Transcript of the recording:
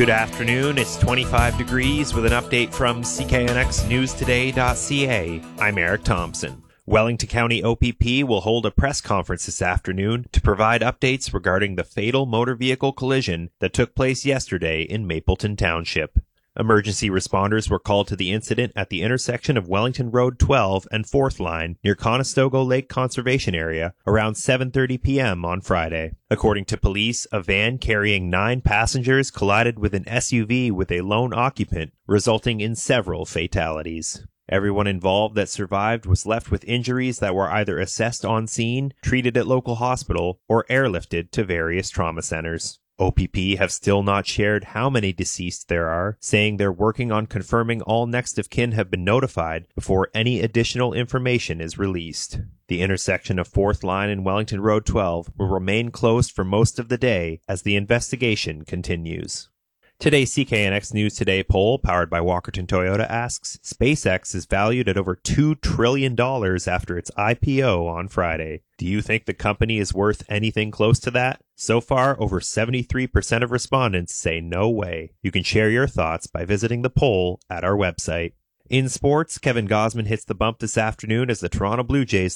Good afternoon. It's 25 degrees with an update from CKNXNewsToday.ca. I'm Eric Thompson. Wellington County OPP will hold a press conference this afternoon to provide updates regarding the fatal motor vehicle collision that took place yesterday in Mapleton Township. Emergency responders were called to the incident at the intersection of Wellington Road 12 and 4th Line near Conestoga Lake Conservation Area around 7:30 p.m. on Friday. According to police, a van carrying 9 passengers collided with an SUV with a lone occupant, resulting in several fatalities. Everyone involved that survived was left with injuries that were either assessed on scene, treated at local hospital, or airlifted to various trauma centers. OPP have still not shared how many deceased there are, saying they're working on confirming all next of kin have been notified before any additional information is released. The intersection of 4th Line and Wellington Road 12 will remain closed for most of the day as the investigation continues. Today's CKNX News Today poll, powered by Walkerton Toyota, asks, SpaceX is valued at over $2 trillion after its IPO on Friday. Do you think the company is worth anything close to that? So far, over 73% of respondents say no way. You can share your thoughts by visiting the poll at our website. In sports, Kevin Gausman hits the bump this afternoon as the Toronto Blue Jays